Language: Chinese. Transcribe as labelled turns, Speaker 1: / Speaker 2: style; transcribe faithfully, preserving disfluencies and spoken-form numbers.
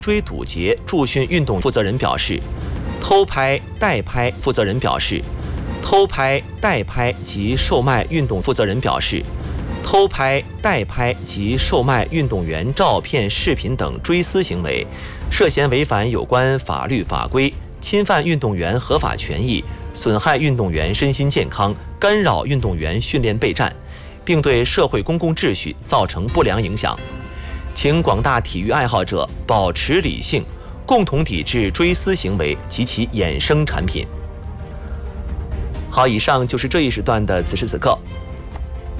Speaker 1: 追堵截助训运动负责人表示，偷拍、代拍负责人表示，偷拍、代拍及售卖运动负责人表示，偷拍、代拍及售卖运动员照片、视频等追思行为，涉嫌违反有关法律法规，侵犯运动员合法权益，损害运动员身心健康，干扰运动员训练备战，并对社会公共秩序造成不良影响。请广大体育爱好者保持理性，共同抵制追思行为及其衍生产品。好，以上就是这一时段的此时此刻。